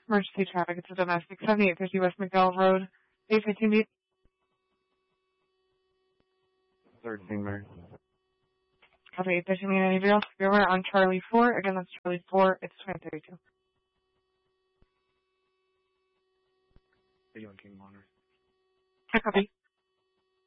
Emergency traffic. It's a domestic. 7850 West McDowell Road. 815 beat. 13 Mary. Copy 815 beat. Anybody else? We're on Charlie 4. Again, that's Charlie 4. It's 2032. Are you on King Monter? I copy.